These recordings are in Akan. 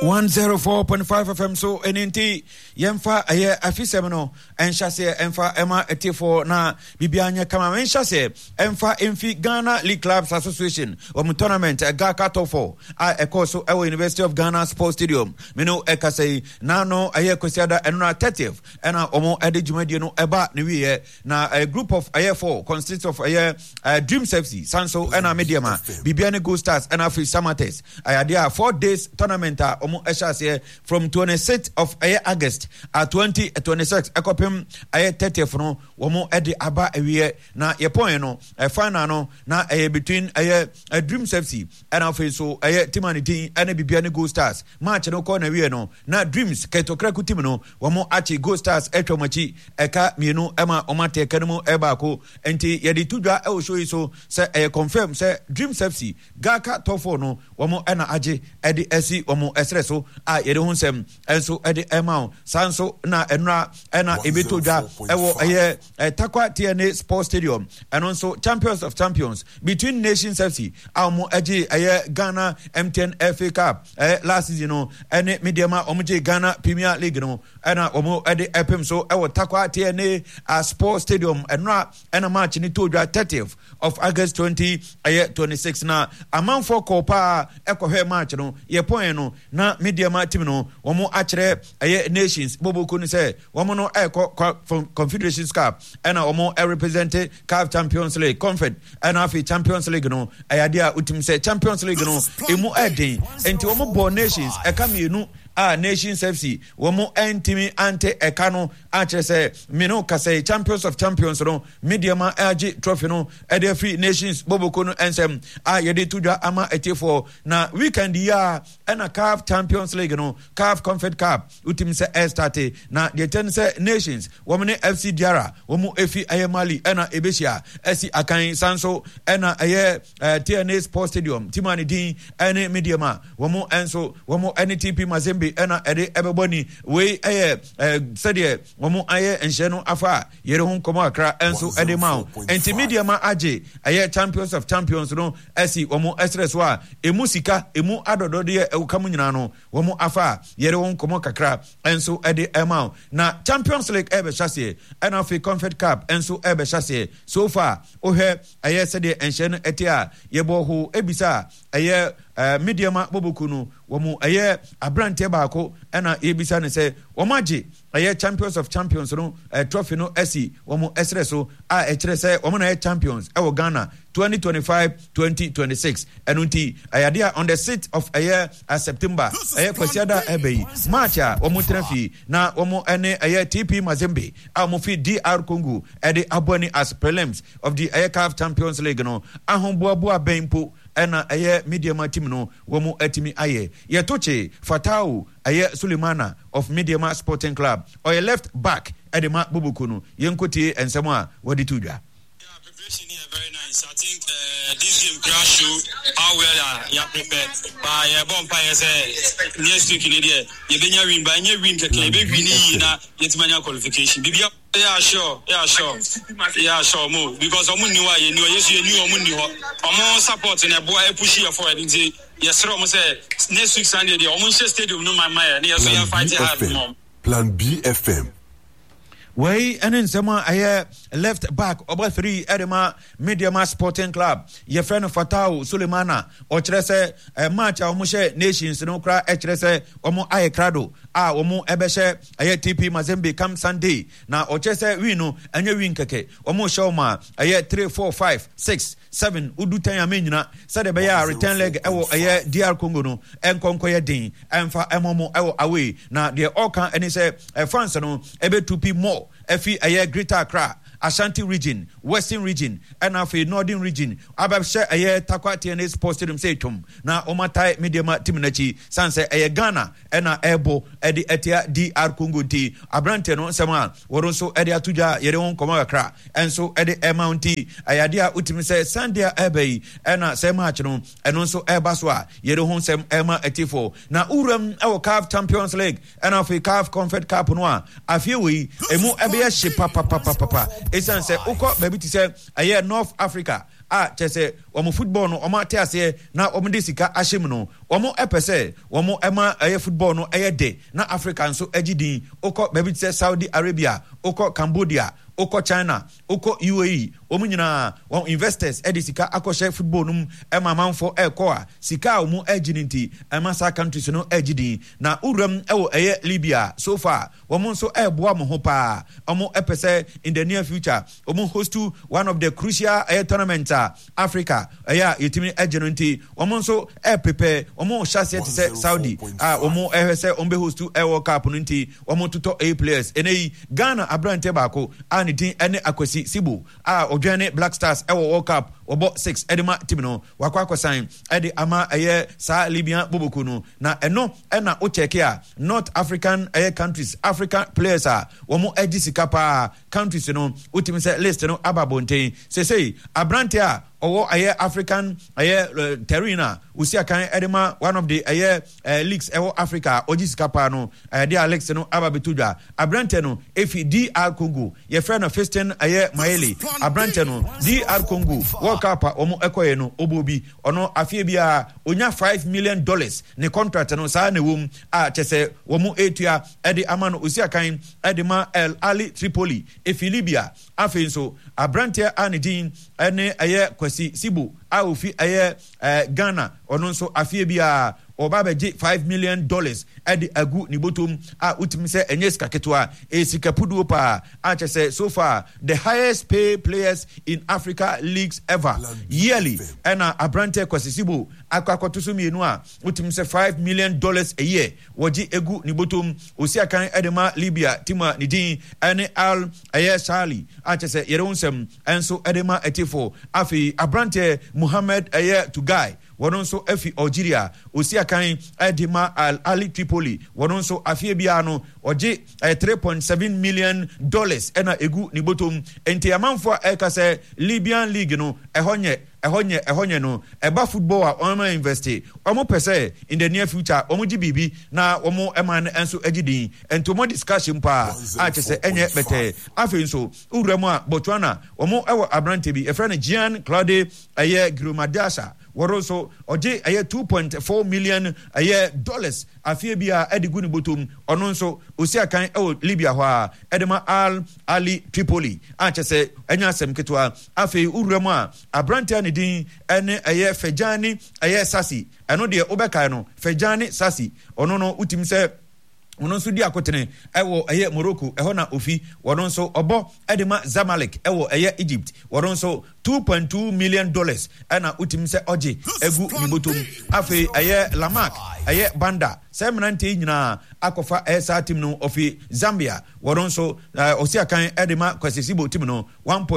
104.5 FM so NNT yemfa aye afisem no enhyase emfa ema etifo na bibianya kama enhyase emfa emfi Ghana League Clubs Association tournament Gaka top 4 ekoso ewo University of Ghana Sports Stadium meno ekasei nano aye kwesiada enuna 30th ena omo ede dwumadie no eba ne wiye na a group of aye 4 consists of aye Dreams FC Sanso ena Mediama bibiane Go Stars ena Free Samates ayade 4 days tournament omo eshase from 26th of August 2026 ekopem 30th no omo ede aba ewie na ye point no final no na between Dreams FC and afi so Timani team and bibiane Go Stars match no corner wie no na Dreams ketokra team no omo achi Go Stars etwomachi eka mienu ema omate kanemu ebako enti yedi tudwa e show so say confirm say Dreams FC Gaka top 4 no omo ena age edi esi omo esreso yede hunsem enso edi emao sanso na enra ena ebetodwa ewo Takwa TNA Sports Stadium and also Champions of Champions between Nations FC omo age Ghana MTN FA Cup last season no ene mediama omo je Ghana Premier League no ena omo edi epem so ewo Takwa TNA Sports Stadium enra ena match ni todwa 30th of August 2026 na amanfo kopa ekohwe match no ye point no na mediama team no womo akere Nations boboku ni say womo no Confederations Cup ena womo represent CAF Champions League Confed ena afi Champions League no ayade a utim say Champions League no emu eden enti womo bo Nations ekamienu Nations FC womo entimi ante ekano akere say mino kase Champions of Champions no mediama age trophy no ede free Nations boboku no ensem yede tudwa ama etifo na weekend ya ena CAF Champions League no CAF Confed Cup utim se start na de ten se Nations womo ne FC Diara womo efi Mali ena ebesia esi akan sanso ena TNA Sports Stadium Timani din ene mediama womo enso womo NTP Mazembe ena ede ebeboni we sede womo enhye no afa yere hu komo akra enso ede maw enti mediama age Champions of Champions no esi womo esreso a emusika emu adodode ewukamu nyina no womo afa yere hu komo kakra enso ede emaw na Champions League ebe chase ena fi Confed Cup enso ebe chase so far ohe sede enhye no etia yebo ho ebisa mediama bobokunu womu abrante baako ena ebisa ne se womaje Champions of Champions no trophy no esi womu esreso ekire se womu na champions ewo Ghana 2025-2026 enunti ayade on the 6th of September kwasiada ebei match womu trafi na womu ene TP Mazembe womu fi DR Congo ede aboni as prelims of the CAF Champions League no ahomboabo benpo ena mediama team no womu etimi aye yetoche Fatau Sulemana of Mediama Sporting Club or a left back edema bubukunu yenkoti ensemo a wadi tudwa. Preparation here very nice. I think this game crash show how well you prepared. By bonfire say next week in the you benya win by any win ke be win na yetimanya qualification. Bibia yeah sure mo because omo ni wa ye ni yesu ye ni omo ni ho. Omo support na boy push here forward nti yes omo say next week Sunday the omo stadium no my na yesu ya fight hard mom. Plan B FM. Way and in summer left back over 3 Edema Mediama Sporting Club. Your friend Fatau Sulemana or Trese match our Mushe Nations no cry Etrese Omo Ayecrado Omo Ebeshe TP Mazembe come Sunday. Now Ochese Wino and your winkeke Omo Shoma 3, 4, 5, 6, 7 Udutaya Minna said a return leg DR Congo no and Concoya Din and for Emomo away. Now they all can and say France no ebe 2p more. Efi Greater Accra, Ashanti region, Western region, and afi Northern region. Ababshe Takwa TNA Sports Stadium Seitum. Na Omatai Mediama Timinachi, Sanse Ghana, ena Ebo, Edi Etia DR Congo T, Abrante no Sama, Woronso Edia Tuja, Yereon Komaka, and so Edi Mounty, Ayadia Utimise, Sandia Ebei, ena Semachno, and also Ebaswa, Yereon Sem Emma Etifo. Na Uram, our CAF Champions League, and afi CAF Confed Cup Noir, Afiwi, Emu Ebia Shipa Papa. Esan se uko baby ti se North Africa chese omo football no omo ate ase na omo de sika ahyem no omo epese omo ema football no de na Africa nso agidin okọ baby say Saudi Arabia okọ Cambodia okọ China okọ UAE omu nyina won investors edisika akọhye football num ema manfo ekọ a sika omu agininti ema sa countries no agidin na uram ewo Libya so far omu nso eboa mo ho pa omu epese in the near future omu host to one of the crucial tournament Africa yetimi agininti omu nso prepare omu chase to say Saudi omu say ombe host to World Cup nti omu tuto A players enei Ghana abrante bako anything ene akwasi sibu odwane Black Stars World Cup obo 6 edema team no wakwa sign edi ama sa Libyan boboku no na eno na o check here North African countries African players womo edi sikapa countries no utimi say list no ababonten say abrante owo African terrain usia kan edema one of the leagues Africa ojisikapa no de Alex no ababetudwa abrante no efi DR Congo ye friend of Fiston Maele abrante no DR Congo World Cup omo ekoye no obobi ono afie bia onya $5 million ne contract no saa na wom chese womo etua ede amano usia kan edema El Ali Tripoli efi Libya afi nso abrante anidin ene kwasi sibu ofi Ghana ono nso afie bia obabeji $5 million edi agu ni botom utimi se enyeska ketwa esikapudu pa chese so far the highest pay players in Africa leagues ever yearly ena abrante kwasisibu akwakotusu mienu utimi se $5 million a year woji egu ni botom osia kan edema Libya tima nidin ene Al Sali chese yeronsem enso edema etifo afi abrante Muhammad Tugai wononso efi Algeria osia kan edima Al Ali Tripoli wononso afie bia no oje $3.7 million ena egu ni botom enti amanfo ekase Libyan league no ehonye no eba football on invest omo pese in the near future omo GBB na omo eman enso agidin entomo discussion pa chese enye bete afenso uremu Botswana omo ewo abrante bi efrene Jean Claude Gromadasa woroso oje $2.4 million dollars afie bia edigu ni botom ono nso osia kan Libya ho edema Al Ali Tripoli chese enya asem ketwa afi uremu abrante din ene Fejani Sasi eno de obeka no Fejani Sasi ono no utim se ono nso di akotene ewo Morocco ehona ofi wono nso obo edema Zamalek ewo Egypt wono nso $2.2 million ena utim se oje egu ni botom afi Lamak Banda seminante nyina akofa sa team no ofi Zambia wono nso osia kan edema kwasisibo team no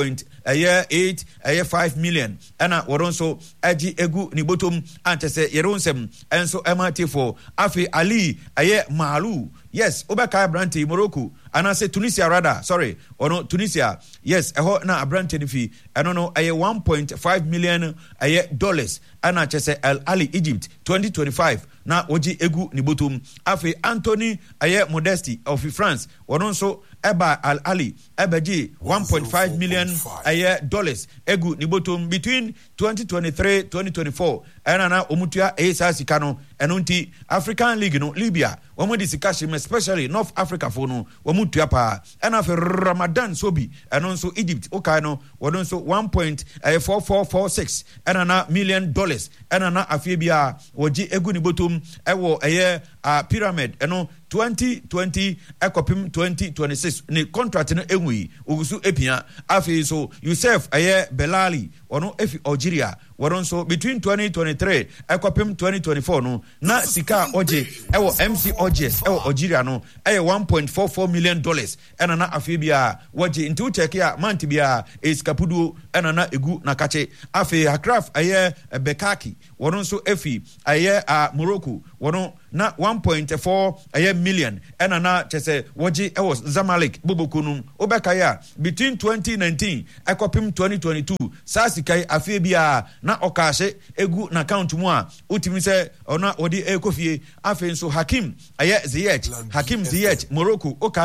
1.5 million ena wono nso agi egu ni botom antese yeronsem enso ematifo afi Ali Malu yes obeka abrante Morocco anase Tunisia rather sorry ono Tunisia yes eho na abrante ni fi eno no $1.5 million dollars ana chese Al Ali Egypt 2025 na oji egu ni botom afi Anthony Modesti of France wono nso eba Al Ali ebeji $1.5 million dollars egu ni botom between 2023-2024 ana na omutua esa sika no enunti African League no Libya womo discussion especially North Africa for no womutua pa ana fe Ramadan sobi eno nso Egypt okay no wono nso $1.4446 ana na million dollars ana na afie bia woji egu ni botom ewo pyramid eno 2020 ekopim 2026 ni contract no enwi ogusu epia afi so Youssef Belali ono efi Algeria wono nso between 2023 ekopim 2024 no na sika oje ewo MC Ojes ewo Algeria no $1.44 million ena na afi bia woje into check ya manti bia eskapudu ena na egu na kache afi Hakraf Bekaki wono nso efi Morocco wono na 1.4 million ena na chese woji ewo Zamalek bobokunum obeka ya between 2019 ekopim 2022 sasikai afie bia na okashe egu na account mu a utimi se ona odi ekofie afi nso Hakim Ziyech Morocco oka no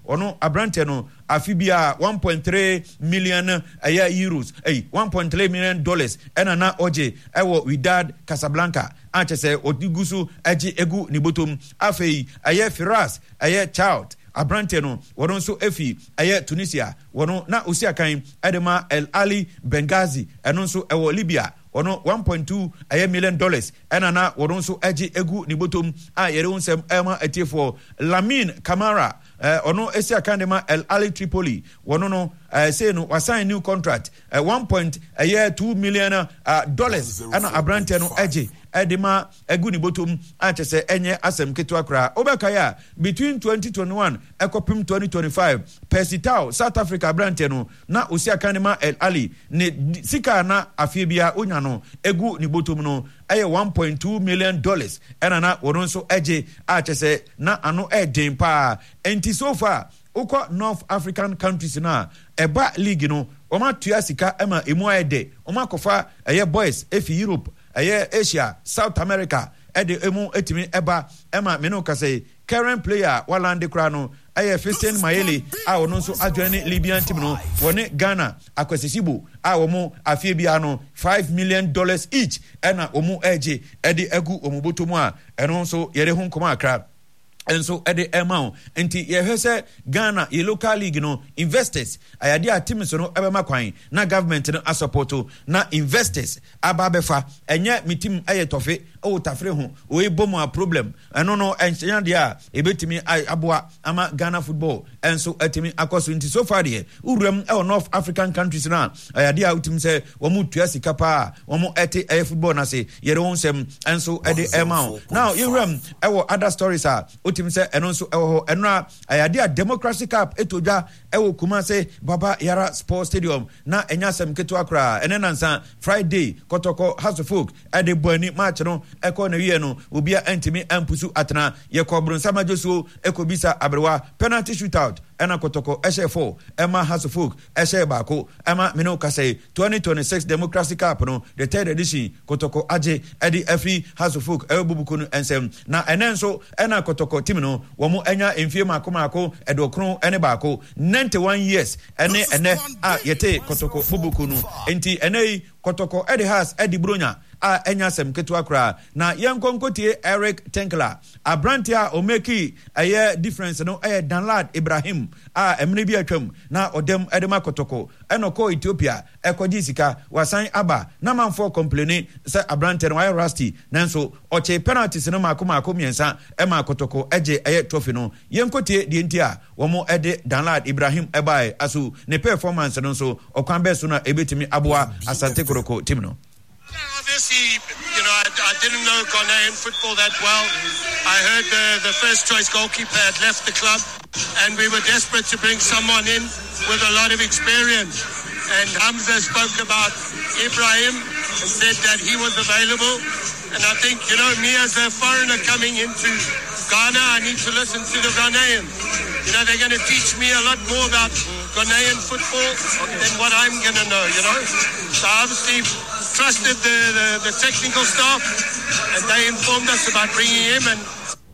ono abrante no afibia 1.3 million euros 1.3 million dollars ena na oje ewo Wydad Casablanca achese odigusu eji egu ni botom afei Firas Child abrante no wono nso efi Tunisia wono na osiakan edema El Ali Benghazi eno nso ewo Libya wono 1.2 million dollars ena na wono nso eji egu ni botom yere unsem ema etiefo Lamine Camara ono esiakan dema El Ali Tripoli wono no say no was sign new contract 1.2 million dollars ena abrante no eji edema egu ni botom achese enye asem ketu akra obekaya between 2021 ekopim 2025 Persitao South Africa abrante no na osiakan dema El Ali ne sika na afebia onya no egu ni botom no 1.2 million dollars ena na wono nso eje achese na ano edin pa enti so far uko North African countries na eba league no oma tua sika ema emu ayede oma kofa boys efi Europe Asia South America ede emu etimi eba ema meno kase current player walande kra no Fiston Mayele wono nso adwane Libyan team no wone Ghana akwesisibo womo afebia no $5 million each ena omu eje ede egu omubotomu a eno nso yere hu nkoma akra enso ede amount enti yehwese Ghana ye local league no investors ayade teams no ebema kwan na government no asupporto na investors ababefa enye mitim ayetofe o tafre ho o ebomu a problem eno no enchanya dia ebetimi aboa ama Ghana football enso atimi akoso nti so far de uram North African countries na ayade utim se womu tua sika pa womu ete football na se yere wonsem enso ede amount now uram other stories are utim se eno nso ewo enra ayade Democracy Cup etoja ewo Kumase Baba Yara Sports Stadium na enyasem ketu akra enenansa Friday Kotoko House of Folk ade boani match no eko na wie no obia antimi ampusu atena yekobrun samajoso ekobisa abrewa penalty shootout ena Kotoko SH4 Emma House of Folk SH bako Emma Mino Kase 2026 Democracy Cup no the third edition Kotoko aje edi every House of Folk ebubukunu ensem na enenso ena Kotoko team no womo enya emfie mako edokron ene bako 91 years ene yete Kotoko bubukunu enti ene Kotoko edi has edi bronya enya sem ketu akra na yankonkotie Eric Tenkler abrantia omeki difference no Danlad Ibrahim emre bi atwam na odem edema Kotoko enoko Ethiopia ekoji sika wasan aba na manfo complain se abrante no rusty nanso oche penalties no mako miensa ema Kotoko eje trophy no yankotie die ntia womo ede Danlad Ibrahim ebai asu ne performance no so okwan beso na ebetimi aboa Asante Koroko team no. Obviously, I didn't know Ghanaian football that well. I heard the first choice goalkeeper had left the club and we were desperate to bring someone in with a lot of experience. And Hamza spoke about Ibrahim and said that he was available. And I think, me as a foreigner coming into Ghana, I need to listen to the Ghanaians. They're going to teach me a lot more about Ghanaian football than what I'm going to know, So I obviously trusted the technical staff and they informed us about bringing him and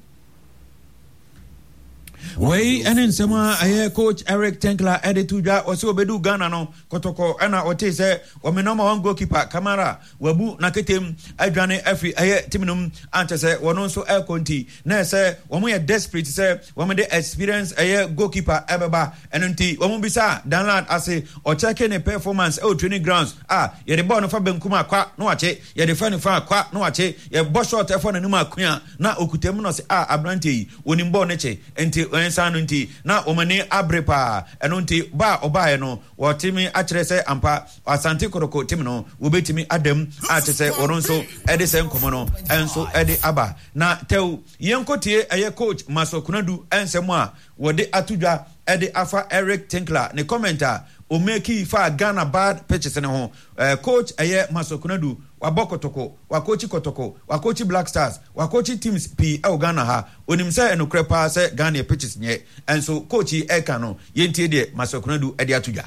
Way and in summer, coach Eric Tenkler added to that also bedu Ghana no Kotoko ana ote se omenoma one goalkeeper Kamara wabu naketem adwane afi timinum ante se wono so konti na se womo ye desperate se womo de experience goalkeeper ebeba enunti womo bisa Danlad ase o check ne performance training grounds ye de ball no fa benkuma kwa no ache ye de fa ne fa kwa no ache ye bo short efo na numa akua na okutem no se abrante wonim ball ne che enti sanunti na omani abrepa enunti ba obae no wotimi akire se ampa Asante Koroko tim no wobetimi adam atese oronso edese nkomo no enso edi aba na tew yenkotie coach Masokunadu ensemo a wode atudwa edi afa Eric Tenkler ne commenter omeki fa Ghana bad pitches ne ho coach Masokunadu wabokotoko wakochi Kotoko wakochi Black Stars wakochi teams P Ghana ha onim se enokrepa se Ghana pitches nye enso coach no yentie de Masokunadu edi atudwa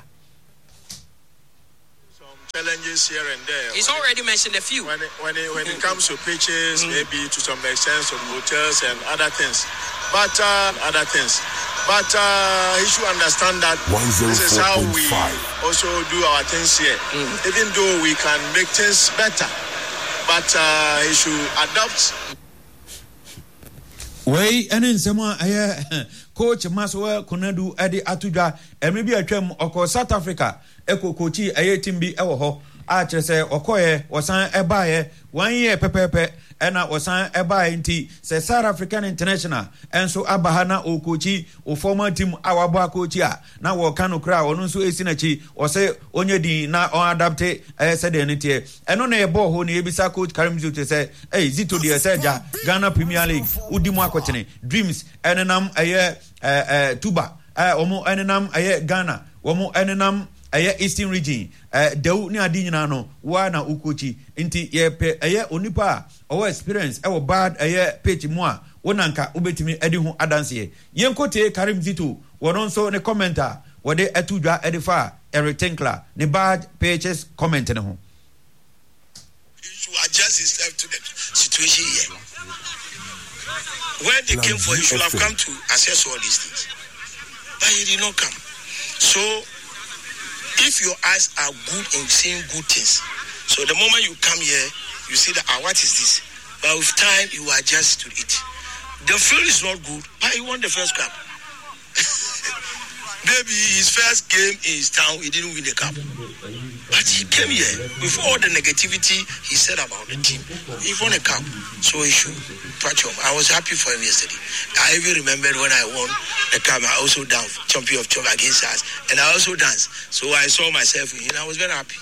challenges here and there. He's already mentioned a few. When it comes to pitches, maybe to some extent some hotels and other things. But But he should understand that this is how we also do our things here. Even though we can make things better, but he should adapt. Way and in some coach Maswell Konadu Eddie Atuja and maybe a term or South Africa Eko Kochi a Timbi Ewo Achese Okoye was an Ebaye 1 year pepepe and I was an Ebaye inti say South African International and so Abahana o Kochi o former team Awaba Kochia now Wakano Kra or Nunsu Esinachi or say Onyedi na on adapte said anything and on a ball who Nebisa coach Karim Zute say hey Zito the Seja Ghana Premier League Udimwa Kotene Dreams Enenam aye Tuba Omo Enenam aye Ghana Omo Enenam aye Eastern region dew ni adi nyina no wa na ukochi nti ye pe aye onipa o experience e wo bad aye page mu a wonanka ubetimi adi hu adanse yenkote Karim Zito wono nso ne commenter wode atudwa edifa Eric Tinkler ne bad pages comment ne ho to adjust himself to the situation here. When they came for, he should have come to assess all these things, but he did not come. So if your eyes are good in seeing good things, so the moment you come here, you see that what is this? But with time, you adjust to it. The field is not good, but he won the first cup. Maybe his first game in his town, he didn't win the cup. But he came here with all the negativity he said about the team. He won a cup, so he should patch him. I was happy for him yesterday. I even remembered when I won the cup, I also danced, champion of champions against us, and I also danced. So I saw myself in him, I was very happy.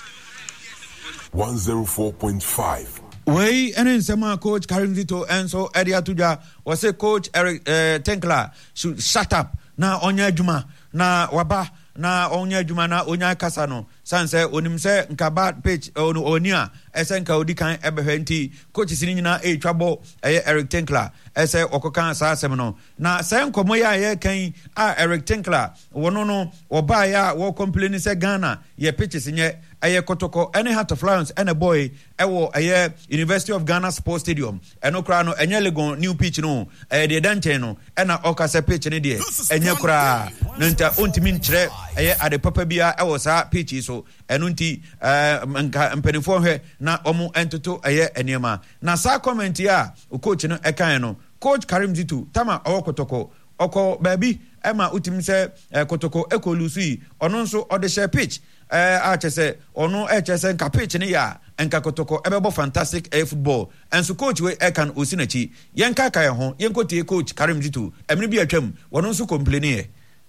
104.5. Way and in summer coach Karim Zito and so Eddie Atuja was say coach Eric Tinkler should shut up na onya juma na waba na onya juma na onya kasano sanse onim se nkaba page onia esenka odi kan ebehwenti coach sinina twabo Eric Tinkler ese okokan sa asem no na sen komo ya ye kan Eric Tinkler wono no oba ya wo complain se Ghana ye pitches nye aye kotoko any Heart of Lions and a boy ewo aye University of Ghana Sports Stadium eno kra no enye legon new pitch no de danche no ena okase pitch ne de enye kra nta ontimi nkyere aye ade papa bia ewo sa pitch so eno nti mpenifo hwe na omu entoto aye eniema na sa comment ya coach no ekan no coach Karim Zito tama okotoko oko baby ema utim se kotoko ekolusi ono nso ode share pitch achese ono echese nka pitch ne ya enka kotoko ebebo fantastic football enso coach we ekan osinachi yenka kai ho yenkotie coach Karim Zito emne bi atwam wono nso complain here.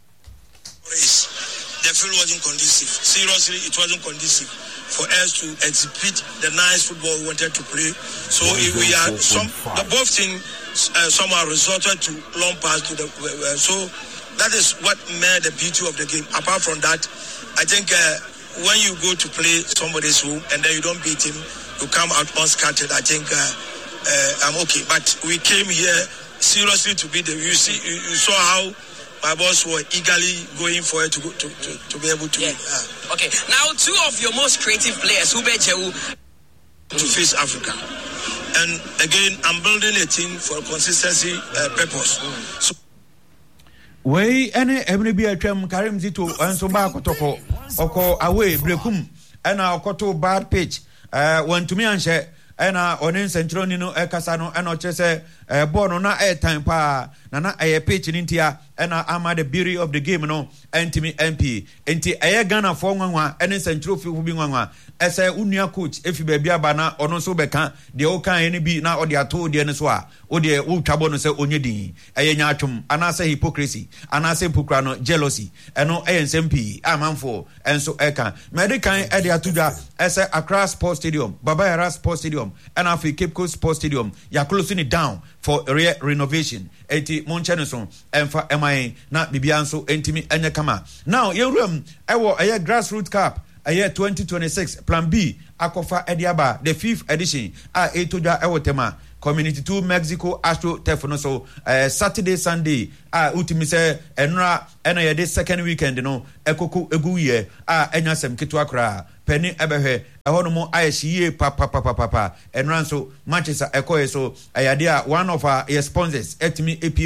The field wasn't conducive. Seriously, it wasn't conducive for us to exhibit the nice football we wanted to play. So if we are the both teams somehow resorted to long pass to the so that is what made the beauty of the game. Apart from that, I think when you go to play somebody's home and then you don't beat him, you come out unscattered. I think I'm okay. But we came here seriously to beat them. You saw how my boss were eagerly going for it to be able to win. Okay, now two of your most creative players, Ubejewu, to face Africa. And again, I'm building a team for consistency purpose. So, way any every be a term Karim Zito and so back kotoko oko away brekum and our koto bad pitch one to me and share and onen central no ekasano and ochese born na time pa na pitch in India and ama the beauty of the game no ntimi MP enti Ghana for nwanwa and central fi bi nwanwa ese unua coach efi ba bia ba na ono so beka de o kan ene bi na o de ato de ne so a o de o twabo no se onyedin nya atwom anase hypocrisy anase pokra no jealousy eno nsmp amanfo enso eka medican e de atodwa ese Accra Sports Stadium Baba Yara Sports Stadium and afi Cape Coast Sports Stadium ya closing it down for renovation eti monchene so emfa emai na bibianso entimi enye kama now yewuram ewo eye grassroots cup eye 2026 plan B akofa ediaba the 5th edition etodwa ewotema community 2 Mexico Astro Tefono so Saturday Sunday ultimi se enra ena ye the second weekend no ekoko egu ye enyasem ketu akra penny ebehwe ehono mo ayehie papa enra so Manchester ekoye so ayade one of our sponsors etimi epimo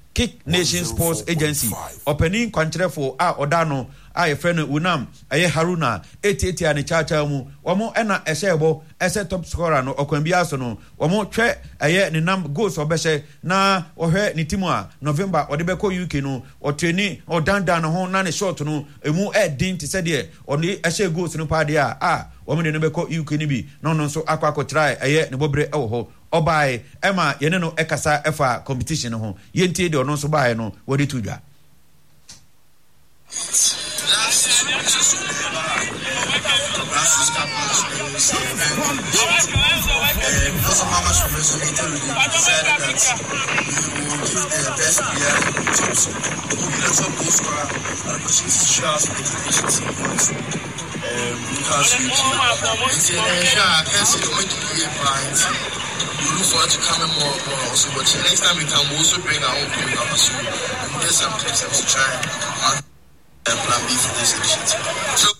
Kick Nation Sports Agency opening kwancherefo a odano a ye friend Unam aye Haruna etieti ane chacha mu omo ena ehebo ese top scorer no okwambia so no omo twe aye ne nam goals obehye na ohwe ne timu a November odebeko UK no otreni odanda no ho na ne short no emu edin ti se de oni ehye goals no pa de a omo de no beko UK ni bi no so akwa try aye ne bobre ewo ho obai ema yene no ekasa efa competition ho yentie de ono so bae no wodi tudwa because of how much responsibility we decided that we will give the best player tips who will be the top goal scorer and the opportunity to share us with the nations because we look forward to coming more also, but next time we come we also bring our own coming up as well and get some tips to try and plan B for this initiative. So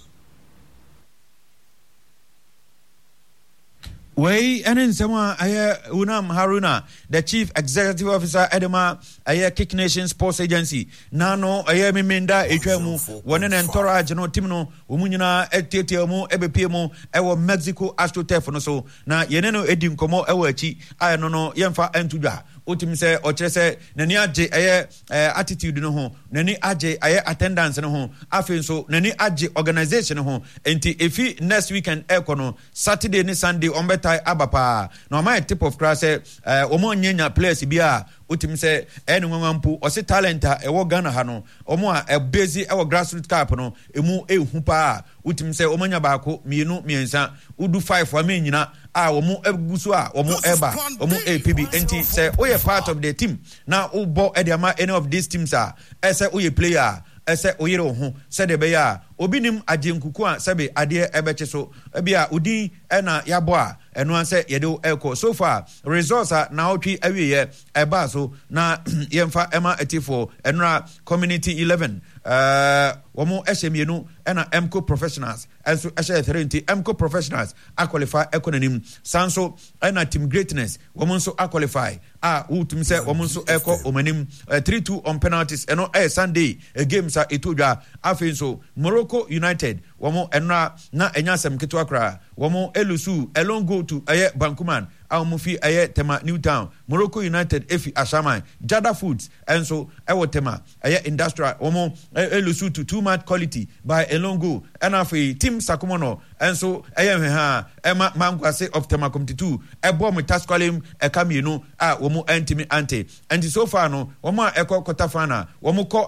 Way and in someone Unam Haruna, the Chief Executive Officer Edema Kick Nation Sports Agency. Nano Ayemi Minda Echemu, one and Tora Jano Timno, Umunina Etetiamo, Ebepimo, Ewa Mexico Astrotefono so na Yeneno Edim Como Ewachi, I don't know Yemfa Entuja. Utim se ochese nani aje attitude no ho nani aje attendance no ho afin so nani aje organization no ho enti efi next weekend ekono Saturday ni Sunday ombetai abapa no my tip of class omo nyenya players bia utim se enwampu ose talenta ewo Ghana ha no omo a base ewo grassroots cup no emu ehu pa utim se omanya baako mienu miensa udu 5 wa menyina a omo egusu a omo eba omo APB enti se we part of the team now ubo ediama any of these teams are ese we player ese oyero ho se de be ya obinim agenkuku a sebe ade ebeche so bia udi na yabo a eno anse yede eko so far results are now twi awiye eba so na yemfa ema etifo enra community 11 womo ehemienu na MCO professionals also ehye 30 MCO professionals a qualify economy sanso na team greatness womo so a qualify utum se womo so eko omanim 3-2 on penalties eno Sunday games a etodwa afin so Morocco United womo enra na enyasem keto akra womo elusu along go to Bankuman Mufi Tema Newtown Morocco United efi Ashaman Jada Foods and so Tema Industrial womo elusu to 2-match quality by Elongo and afi team Sakumono and so Emma Mangwase of Tema Committee 2 ebo metasqualim ekamienu womo entimi ante and so far no womo eko kotafana womo ko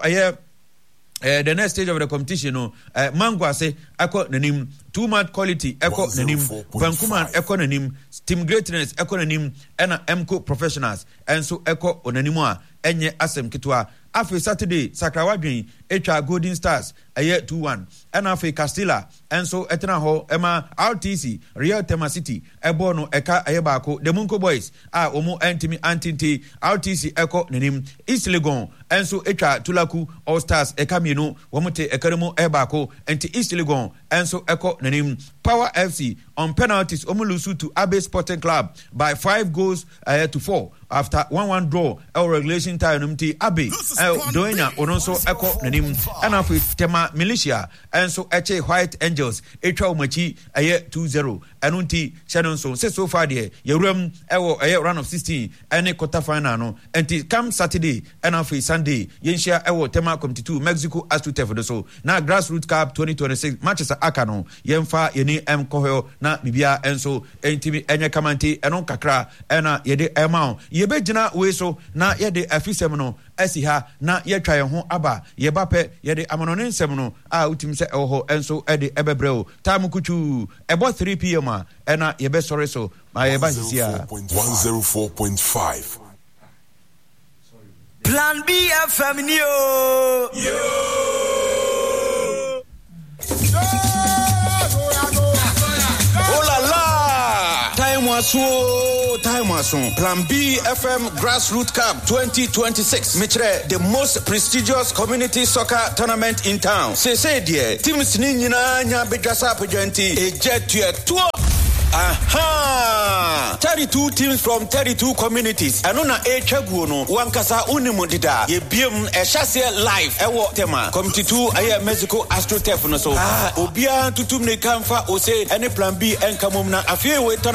the next stage of the competition no Mangwase eko nanim 2-match quality eko nanim Vankuman eko nanim team greatness eko nanim ena MCO professionals and so eko onanimwa enye asem kitwa afi Saturday Sakrawadwin etwa Golden Stars 2-1 and afi Castilla and so etena ho ema RTC Real Tema City ebo no eka ayebako the Munko Boys omo entimi antinti RTC eko nanim East Legon and so etwa Tulaku All Stars eka mienu womote ekaremo ebako enti East Legon and so eko nanim Power FC on penalties omulusu to Abe Sporting Club by 5 goals to 4 after 1-1 draw regulation time numti Abe doenya ononso eko nanim and afi Tema Militia and so eche White Angels etwa omachi 2-0 anunti Shanonso say so far there yewram ewo round of 16 any quarter final no enti come Saturday and afi Sunday yenshia ewo Tema Committee 2 Mexico Astroturf so na Grassroots Cup 2026 matches akano yemfa yeni koho na bibia enso entimi enye kamanti enon kakra ena yede emao yebegina we so na yede afisem no asi ha na yetwa ye ho aba yebape yede amanone nsem no utim se eho enso ede ebebreo time kuchu ebo 3 pm ena yebe sore so ma yeba hisia 104.5 Plan B FM yo Time was on Plan B FM Grassroots Cup 2026. Mitre, the most prestigious community soccer tournament in town. Say dear, teams nina nya bedasa pejenti e jet tour. Aha! Tari 32 teams from 32 communities. Anona Chaguo no wankasa unimodida. Ye biem Eshase live ewo tema. Committee 2 aye Mexico AstroTurf no so. Obia tutum ne kamfa ose any plan B enkamum na afie we